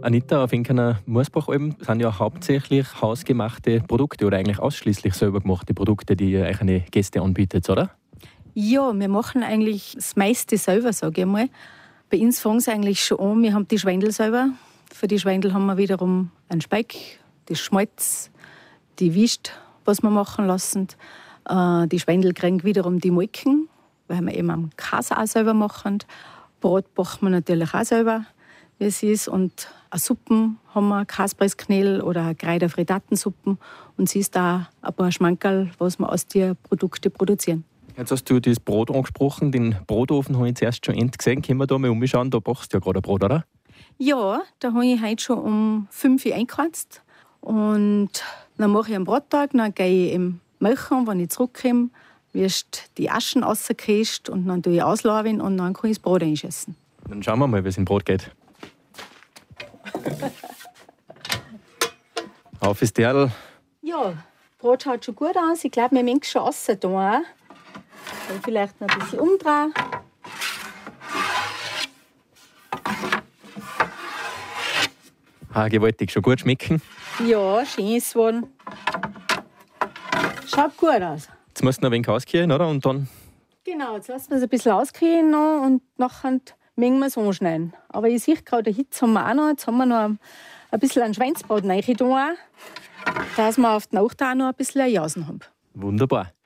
Anita, auf Inkener Moosbachalm sind ja hauptsächlich hausgemachte Produkte oder eigentlich ausschließlich selber gemachte Produkte, die ihr euch eine Gäste anbietet, oder? Ja, wir machen eigentlich das meiste selber, sage ich mal. Bei uns fangen sie eigentlich schon an. Wir haben die Schwendel selber. Für die Schwendel haben wir wiederum einen Speck, das Schmalz, die Wist, was wir machen lassen. Die Schwendel kriegen wiederum die Molken, weil wir eben am Käse auch selber machen. Brot backen wir natürlich auch selber, wie es ist. Und eine Suppen haben wir, Käsepressknädel oder Kräuterfrittatensuppen. Und sie ist da ein paar Schmankerl, was wir aus den Produkten produzieren. Jetzt hast du das Brot angesprochen. Den Brotofen habe ich zuerst schon gesehen. Können wir da mal umschauen? Da backst du ja gerade ein Brot, oder? Ja, da habe ich heute schon um 5 Uhr eingekratzt. Und dann mache ich einen Brottag, dann gehe ich im Melken, wenn ich zurückkomme, wirst die Aschen rausgekriegt und dann tue ich auslaufen und dann kann ich das Brot einschießen. Dann schauen wir mal, wie es im Brot geht. Auf ist der. Ja, das Brot schaut schon gut aus. Ich glaube, wir müssen schon raus da. Vielleicht noch ein bisschen umdrehen. Gewaltig, schon gut schmecken. Ja, schön ist es geworden. Schaut gut aus. Jetzt musst du noch ein wenig auskriegen, oder? Und dann. Genau, jetzt lassen wir es ein bisschen auskriegen noch und nachher müssen wir es anschneiden. Aber ich sehe gerade, Hitze haben wir auch noch. Jetzt haben wir noch ein bisschen einen Schweinsbraten reingetan, dass wir auf die Nacht auch noch ein bisschen Jausen haben. Wunderbar.